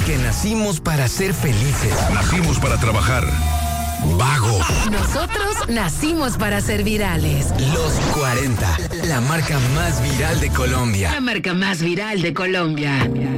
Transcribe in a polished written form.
Porque nacimos para ser felices. Nacimos para trabajar. Vagos. Nosotros nacimos para ser virales. Los 40, la marca más viral de Colombia. La marca más viral de Colombia.